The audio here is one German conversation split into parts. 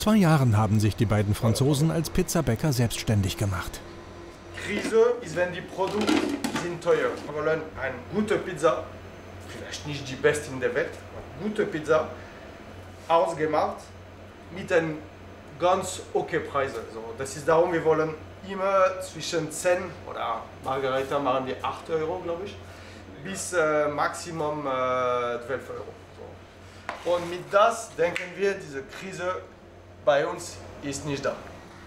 2 Jahren haben sich die beiden Franzosen als Pizzabäcker selbstständig gemacht. Krise ist, wenn die Produkte sind teuer. Wir wollen eine gute Pizza, vielleicht nicht die beste in der Welt, aber gute Pizza, ausgemacht mit einem ganz okay Preis. So, das ist darum, wir wollen immer zwischen 10 oder Margarita machen wir 8 Euro, glaube ich, bis Maximum 12 Euro. So. Und mit das denken wir, diese Krise bei uns ist nicht da.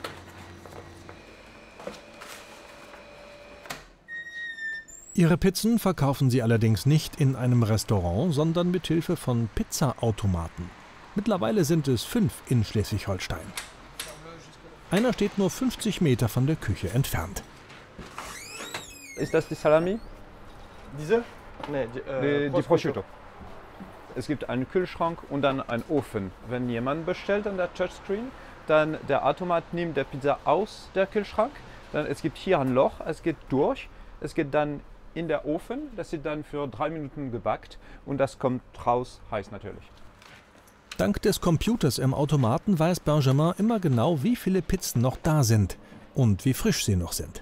Ihre Pizzen verkaufen sie allerdings nicht in einem Restaurant, sondern mit Hilfe von Pizzaautomaten. Mittlerweile sind es 5 in Schleswig-Holstein. Einer steht nur 50 Meter von der Küche entfernt. Ist das die Salami? Diese? Nee, die Prosciutto. Es gibt einen Kühlschrank und dann einen Ofen. Wenn jemand bestellt an der Touchscreen, dann der Automat nimmt der Pizza aus der Kühlschrank. Dann, es gibt hier ein Loch, es geht durch. Es geht dann in der Ofen, das wird dann für 3 Minuten gebackt und das kommt raus, heiß natürlich. Dank des Computers im Automaten weiß Benjamin immer genau, wie viele Pizzen noch da sind und wie frisch sie noch sind.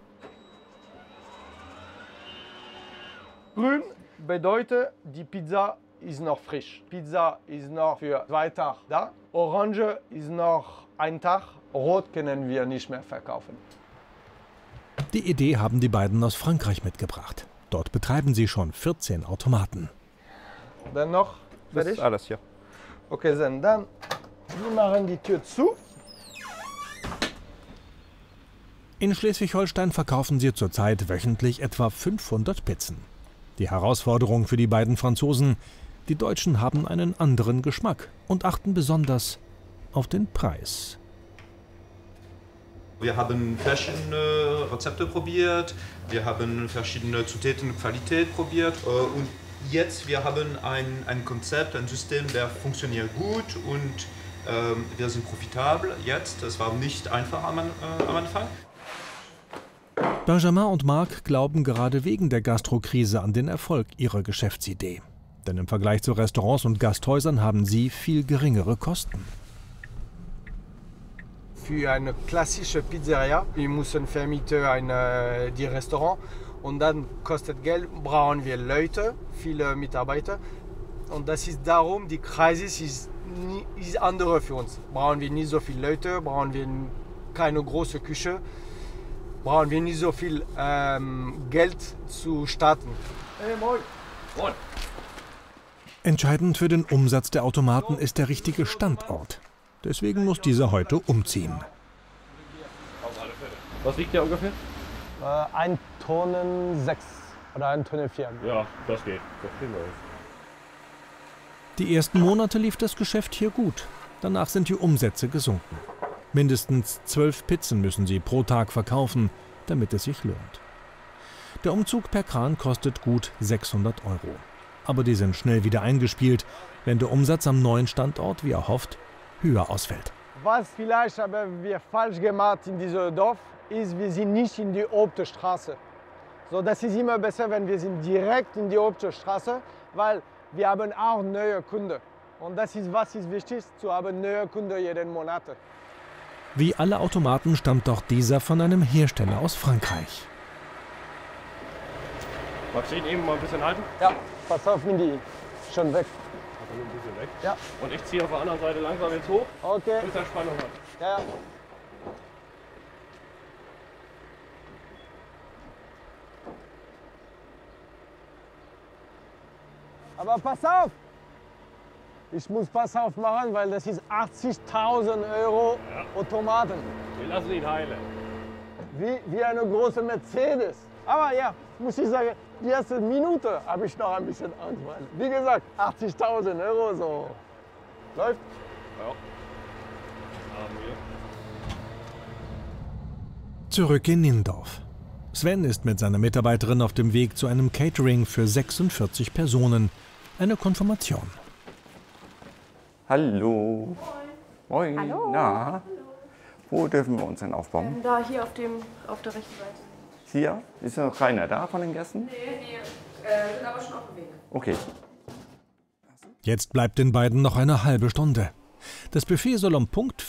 Grün bedeutet, die Pizza ist noch frisch. Pizza ist noch für 2 Tage da. Orange ist noch 1 Tag. Rot können wir nicht mehr verkaufen. Die Idee haben die beiden aus Frankreich mitgebracht. Dort betreiben sie schon 14 Automaten. Dann noch Das ist alles hier. Okay, dann wir machen die Tür zu. In Schleswig-Holstein verkaufen sie zurzeit wöchentlich etwa 500 Pizzen. Die Herausforderung für die beiden Franzosen: die Deutschen haben einen anderen Geschmack und achten besonders auf den Preis. Wir haben verschiedene Rezepte probiert, wir haben verschiedene Zutaten und Qualität probiert und jetzt wir haben ein Konzept, ein System, der funktioniert gut und wir sind profitabel jetzt. Das war nicht einfach am Anfang. Benjamin und Marc glauben gerade wegen der Gastrokrise an den Erfolg ihrer Geschäftsidee. Denn im Vergleich zu Restaurants und Gasthäusern haben sie viel geringere Kosten. Für eine klassische Pizzeria, wir müssen vermieten die Restaurant und dann kostet Geld, brauchen wir Leute, viele Mitarbeiter. Und das ist darum, die Krise ist andere für uns. Brauchen wir nicht so viele Leute, brauchen wir keine große Küche, brauchen wir nicht so viel Geld zu starten. Hey, moin. Moin. Entscheidend für den Umsatz der Automaten ist der richtige Standort. Deswegen muss dieser heute umziehen. Was wiegt der ungefähr? 1,6 Tonnen oder 1,4 Tonnen. Ja, das geht. Das kriegen wir. Die ersten Monate lief das Geschäft hier gut. Danach sind die Umsätze gesunken. Mindestens 12 Pizzen müssen sie pro Tag verkaufen, damit es sich lohnt. Der Umzug per Kran kostet gut 600 €. Aber die sind schnell wieder eingespielt, wenn der Umsatz am neuen Standort, wie erhofft, höher ausfällt. Was vielleicht haben wir falsch gemacht in diesem Dorf, ist, wir sind nicht in die Hauptstraße. So, das ist immer besser, wenn wir sind direkt in die Hauptstraße, weil wir haben auch neue Kunden. Und das ist, was ist wichtig, zu haben neue Kunden jeden Monat. Wie alle Automaten stammt auch dieser von einem Hersteller aus Frankreich. Magst du ihn eben mal ein bisschen halten? Ja, pass auf, Mindy, schon weg. Also ein bisschen weg. Ja. Und ich ziehe auf der anderen Seite langsam jetzt hoch, Okay. bis er Spannung hat. Ja. Aber pass auf! Ich muss Pass auf machen, weil das ist 80.000 € Automaten. Wir lassen ihn heilen. Wie eine große Mercedes. Aber ja, muss ich sagen, die erste Minute habe ich noch ein bisschen Angst. Weil, wie gesagt, 80.000 € so. Läuft? Ja. Haben wir. Zurück in Nindorf. Sven ist mit seiner Mitarbeiterin auf dem Weg zu einem Catering für 46 Personen. Eine Konfirmation. Hallo. Moin. Hallo. Na, Hallo. wo dürfen wir uns denn aufbauen? Da hier auf der rechten Seite. Hier? Ist noch keiner da von den Gästen? Nee, die sind aber schon auf dem Weg. Okay. Jetzt bleibt den beiden noch eine halbe Stunde. Das Buffet soll um Punkt